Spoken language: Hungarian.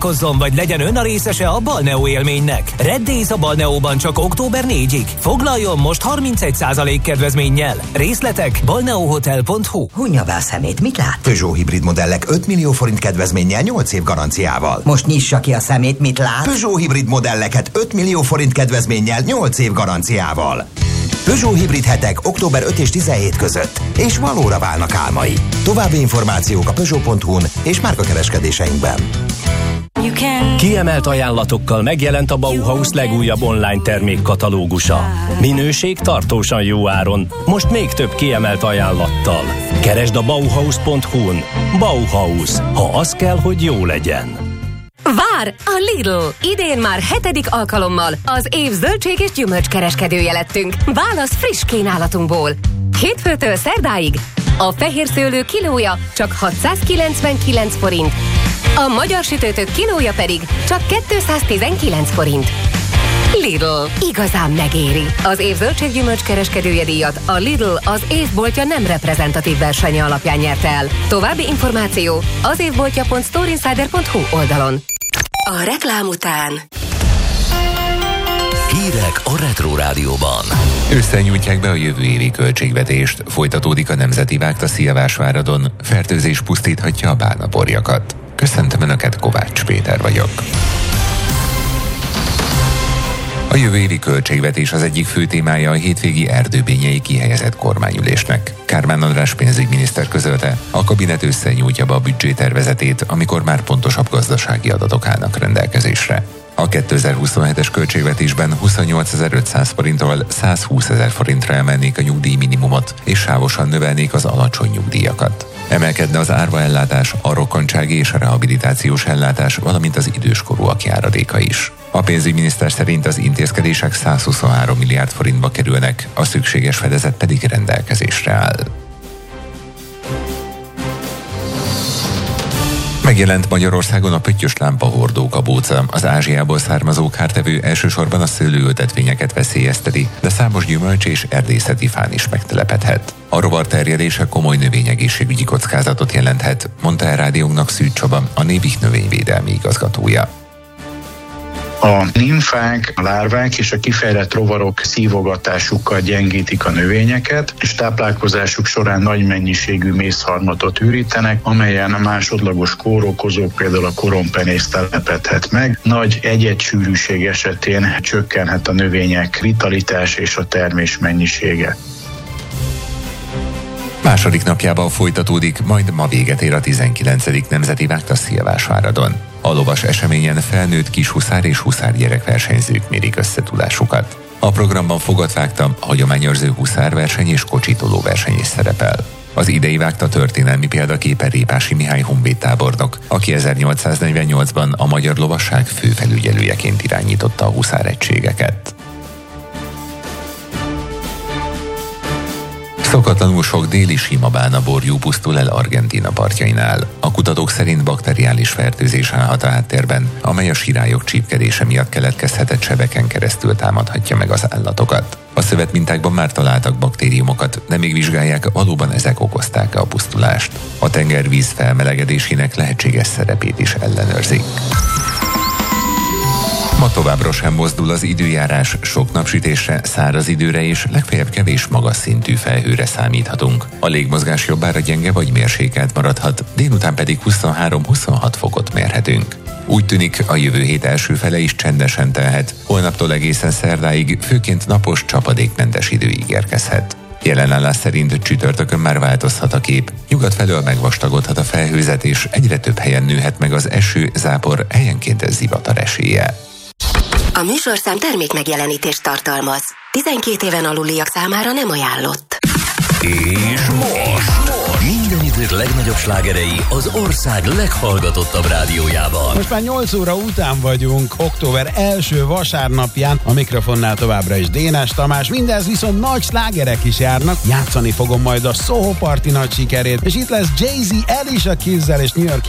Kozzon vagy legyen ön a részese a Balneo élménynek. Red Days a Balneóban csak október 4-ig. Foglaljon most 31% kedvezménnyel. Részletek balneohotel.hu. Hunja be a szemét, mit lát? Peugeot hibrid modellek 5 millió forint kedvezménnyel 8 év garanciával. Most nyissa ki a szemét, mit lát? Peugeot hibrid modelleket 5 millió forint kedvezménnyel 8 év garanciával. Peugeot hibrid hetek október 5 és 17 között, és valóra válnak álmai. További információk a Peugeot.hu-n és márkakereskedéseinkben. Kiemelt ajánlatokkal megjelent a Bauhaus legújabb online termékkatalógusa. Minőség tartósan jó áron, most még több kiemelt ajánlattal. Keresd a Bauhaus.hu-n. Bauhaus, ha az kell, hogy jó legyen. Vár! A Lidl! Idén már 7. alkalommal az év zöldség és gyümölcskereskedője lettünk. Válasz friss kínálatunkból. Hétfőtől szerdáig a fehér szőlő kilója csak 699 forint, a magyar sütőtök kilója pedig csak 219 forint. Lidl. Igazán megéri. Az év zöldséggyümölcs kereskedője díjat a Lidl az évboltja nem reprezentatív versenye alapján nyerte el. További információ az évboltja.storeinsider.hu oldalon. A reklám után hírek a Retro Rádióban. Ősszel nyújtják be a jövő évi költségvetést. Folytatódik a nemzeti vágta Szilvásváradon. Fertőzés pusztíthatja a bálnaporjakat. Köszöntöm Önöket, Kovács Péter vagyok. A jövő évi költségvetés az egyik fő témája a hétvégi erdőbényei kihelyezett kormányülésnek. Kármán András pénzügyminiszter közölte, a kabinet ősszel nyújtja be a büdzsétervezetét, amikor már pontosabb gazdasági adatok állnak rendelkezésre. A 2027-es költségvetésben 28.500 forinttól 120.000 forintra emelnék a nyugdíjminimumot, és sávosan növelnék az alacsony nyugdíjakat. Emelkedne az árvaellátás, a rokkantsági és a rehabilitációs ellátás, valamint az időskorúak járadéka is. A pénzügyminiszter szerint az intézkedések 123 milliárd forintba kerülnek, a szükséges fedezet pedig rendelkezésre áll. Megjelent Magyarországon a pöttyös lámpahordó kabóca. Az Ázsiából származó kártevő elsősorban a szőlőültetvényeket veszélyezteti, de számos gyümölcs és erdészeti fán is megtelepedhet. A rovar terjedése komoly növényegészségügyi kockázatot jelenthet, mondta el rádiónknak Szűcs Csaba, a Nébih növényvédelmi igazgatója. A nimfák, a lárvák és a kifejlett rovarok szívogatásukkal gyengítik a növényeket, és táplálkozásuk során nagy mennyiségű mészharmatot ürítenek, amelyen másodlagos kórokozók, például a korompenész telepedhet meg. Nagy egyedssűrűség esetén csökkenhet a növények vitalitás és a termés mennyisége. Második napjában folytatódik, majd ma véget ér a 19. Nemzeti Vágta Szilvásváradon. A lovas eseményen felnőtt kishuszár és huszárgyerekversenyzők mérik összetudásukat. A programban fogatvágta, hagyományőrző huszárverseny és kocsitoló verseny is szerepel. Az idei vágta történelmi példaképe Répási Mihály honvéd tábornok, aki 1848-ban a magyar lovasság főfelügyelőjeként irányította a huszáregységeket. Szokatlanul sok déli sima bálnaborjú pusztul el Argentína partjainál. A kutatók szerint bakteriális fertőzés állhat a háttérben, amely a sirályok csípkedése miatt keletkezhetett sebeken keresztül támadhatja meg az állatokat. A szövetmintákban már találtak baktériumokat, de még vizsgálják, valóban ezek okozták a pusztulást. A tengervíz felmelegedésének lehetséges szerepét is ellenőrzik. Ma továbbra sem mozdul az időjárás, sok napsütésre, száraz időre és legfeljebb kevés magas szintű felhőre számíthatunk. A légmozgás jobbára gyenge vagy mérsékelt maradhat, délután pedig 23-26 fokot mérhetünk. Úgy tűnik, a jövő hét első fele is csendesen telhet, holnaptól egészen szerdáig főként napos, csapadékmentes idő ígérkezhet. Jelenállás szerint csütörtökön már változhat a kép, nyugat felől megvastagodhat a felhőzet és egyre több helyen nőhet meg az eső, zápor, helyenként zivatar esélye. A műsorszám termékmegjelenítést tartalmaz. 12 éven aluliak számára nem ajánlott. És most minden idők legnagyobb slágerei az ország leghallgatottabb rádiójában. Most már 8 óra után vagyunk, október első vasárnapján, a mikrofonnál továbbra is Dénes Tamás, mindez viszont nagy slágerek is járnak, játszani fogom majd a Soho Party nagy sikerét, és itt lesz Jay-Z, Alicia Keys-zel és New York